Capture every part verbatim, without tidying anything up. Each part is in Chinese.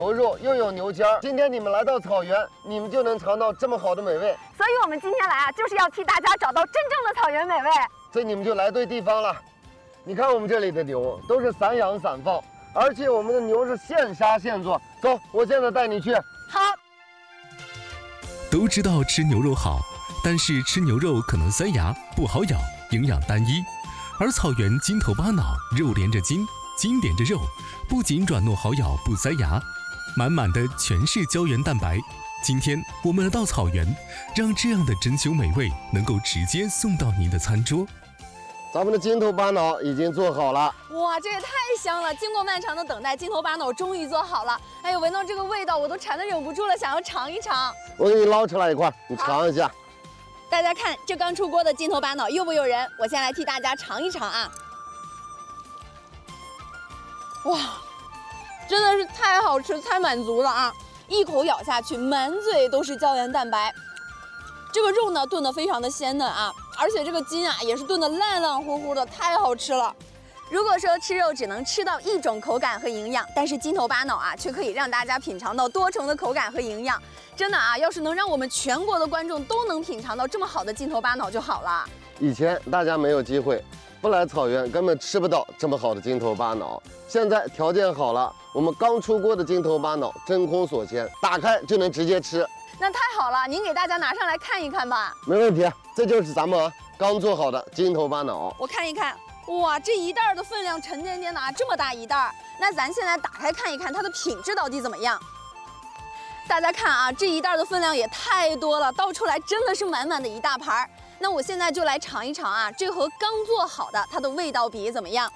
牛肉又有牛筋儿。今天你们来到草原，你们就能尝到这么好的美味。 所以我们今天来啊，就是要替大家找到真正的草原美味。 所以你们就来对地方了。你看我们这里的牛都是散养散放，而且我们的牛是现杀现做。走，我现在带你去。 好。 都知道吃牛肉好，但是吃牛肉可能塞牙，不好咬，营养单一。而草原筋头巴脑，肉连着筋，筋连着肉，不仅软糯好咬不塞牙，满满的全是胶原蛋白。今天我们来到草原，让这样的珍馐美味能够直接送到您的餐桌。 咱们的筋头巴脑已经做好了。 哇，这也太香了！经过漫长的等待，筋头巴脑终于做好了。哎呦，闻到这个味道，我都馋得忍不住了，想要尝一尝。 我给你捞出来一块，你尝一下。 大家看，这刚出锅的筋头巴脑诱不诱人？我先来替大家尝一尝啊！哇，真的是太好吃、太满足了啊！一口咬下去，满嘴都是胶原蛋白。这个肉呢炖得非常的鲜嫩啊，而且这个筋啊也是炖得烂烂乎乎的，太好吃了。如果说吃肉只能吃到一种口感和营养，但是筋头巴脑啊却可以让大家品尝到多重的口感和营养。真的啊，要是能让我们全国的观众都能品尝到这么好的筋头巴脑就好了。 以前大家没有机会，不来草原根本吃不到这么好的筋头巴脑。现在条件好了，我们刚出锅的筋头巴脑真空锁鲜，打开就能直接吃。 那太好了，您给大家拿上来看一看吧。 没问题，这就是咱们刚做好的筋头巴脑。 我看一看，哇，这一袋的分量沉甸甸的啊，这么大一袋。那咱现在打开看一看它的品质到底怎么样。大家看啊，这一袋的分量也太多了，倒出来真的是满满的一大盘。那我现在就来尝一尝啊，这和刚做好的它的味道比怎么样？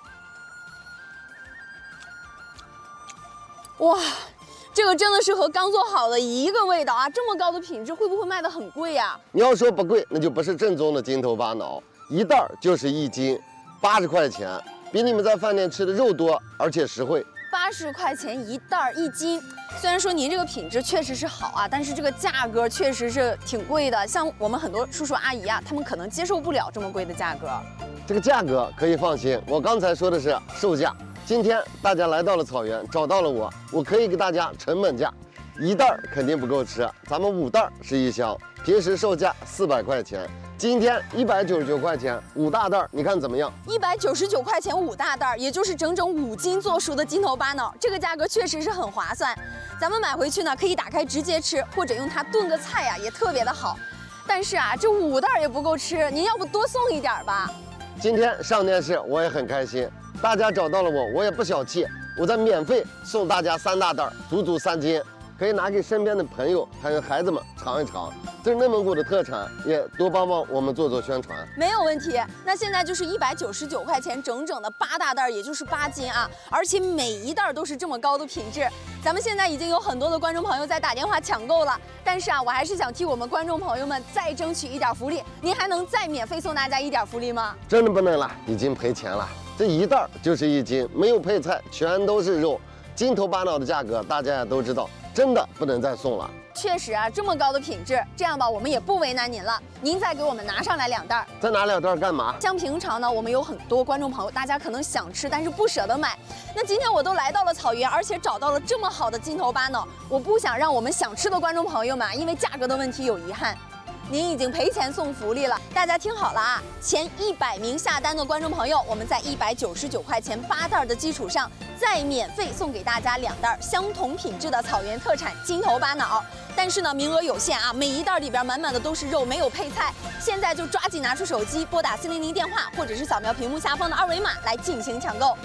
哇！这个真的是和刚做好的一个味道啊！这么高的品质，会不会卖得很贵呀？ 你要说不贵，那就不是正宗的筋头巴脑，一袋就是一斤，八十块钱，比你们在饭店吃的肉多，而且实惠。 八十块钱一袋一斤，虽然说您这个品质确实是好啊，但是这个价格确实是挺贵的。像我们很多叔叔阿姨啊，他们可能接受不了这么贵的价格。 这个价格可以放心，我刚才说的是售价。今天大家来到了草原，找到了我，我可以给大家成本价，一袋肯定不够吃，咱们五袋是一箱，平时售价四百块钱，今天一百九十九块钱五大袋，你看怎么样？ 一百九十九块钱五大袋，也就是整整五斤做熟的筋头巴脑，这个价格确实是很划算。咱们买回去呢，可以打开直接吃，或者用它炖个菜呀、啊，也特别的好。但是啊，这五袋也不够吃，您要不多送一点吧？ 今天上电视我也很开心。大家找到了我，我也不小气，我再免费送大家三大袋，足足三斤，可以拿给身边的朋友还有孩子们尝一尝。这是内蒙古的特产，也多帮帮我们做做宣传。 没有问题。那现在就是一百九十九块钱，整整的八大袋，也就是八斤啊！而且每一袋都是这么高的品质。咱们现在已经有很多的观众朋友在打电话抢购了，但是啊，我还是想替我们观众朋友们再争取一点福利。您还能再免费送大家一点福利吗？ 真的不能了，已经赔钱了。这一袋就是一斤，没有配菜，全都是肉。筋头巴脑的价格大家也都知道，真的不能再送了。 确实啊，这么高的品质，这样吧，我们也不为难您了，您再给我们拿上来两袋。 再拿两袋干嘛？ 像平常呢，我们有很多观众朋友，大家可能想吃，但是不舍得买。那今天我都来到了草原，而且找到了这么好的筋头巴脑，我不想让我们想吃的观众朋友们因为价格的问题有遗憾。您已经赔钱送福利了，大家听好了啊！前一百名下单的观众朋友，我们在一百九十九块钱八袋的基础上，再免费送给大家两袋相同品质的草原特产筋头巴脑。但是呢，名额有限啊，每一袋里边满满的都是肉，没有配菜。现在就抓紧拿出手机，拨打四零零电话，或者是扫描屏幕下方的二维码来进行抢购。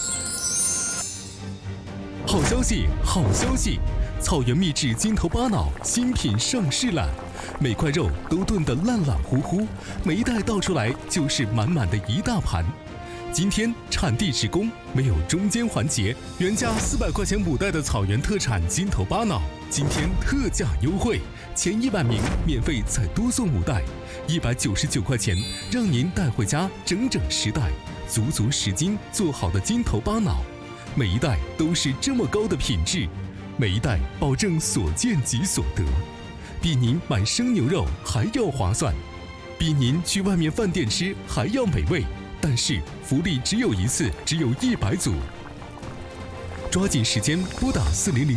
好消息，好消息！草原秘制筋头巴脑新品上市了，每块肉都炖得烂烂乎乎，每一袋倒出来就是满满的一大盘。今天产地直供，没有中间环节，原价四百块钱五袋的草原特产筋头巴脑，今天特价优惠，前一百名免费再多送五袋，一百九十九块钱，让您带回家整整十袋，足足十斤做好的筋头巴脑，每一袋都是这么高的品质。每一袋保证所见即所得，比您买生牛肉还要划算，比您去外面饭店吃还要美味。但是福利只有一次，只有一百组，抓紧时间拨打四零零。